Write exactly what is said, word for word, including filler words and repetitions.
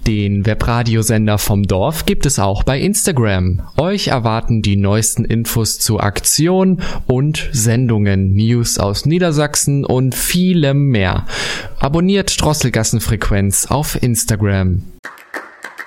Den Webradiosender vom Dorf gibt es auch bei Instagram. Euch erwarten die neuesten Infos zu Aktionen und Sendungen, News aus Niedersachsen und vielem mehr. Abonniert Drosselgassenfrequenz auf Instagram.